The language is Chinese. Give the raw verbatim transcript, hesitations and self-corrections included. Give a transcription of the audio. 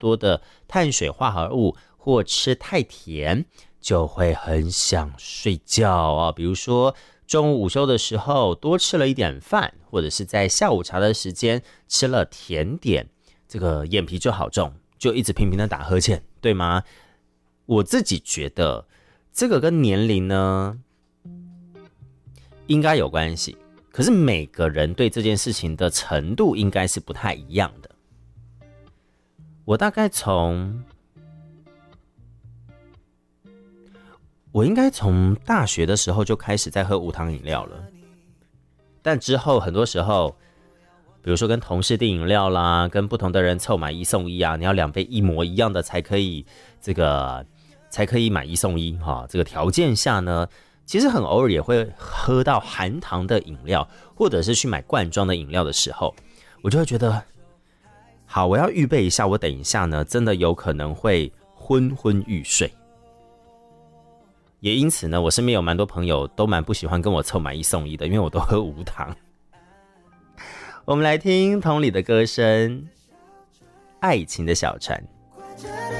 多的碳水化合物或吃太甜，就会很想睡觉哦。比如说中午午休的时候多吃了一点饭，或者是在下午茶的时间吃了甜点，这个眼皮就好重，就一直频频的打呵欠，对吗？我自己觉得这个跟年龄呢应该有关系，可是每个人对这件事情的程度应该是不太一样的。我大概从我应该从大学的时候就开始在喝无糖饮料了，但之后很多时候比如说跟同事订饮料啦，跟不同的人凑买一送一啊，你要两杯一模一样的才可以这个才可以买一送一哈。这个条件下呢，其实很偶尔也会喝到含糖的饮料，或者是去买罐装的饮料的时候，我就会觉得好，我要预备一下，我等一下呢真的有可能会昏昏欲睡。也因此呢，我身边有蛮多朋友都蛮不喜欢跟我凑买一送一的，因为我都喝无糖。我们来听同理的歌声，爱情的小船。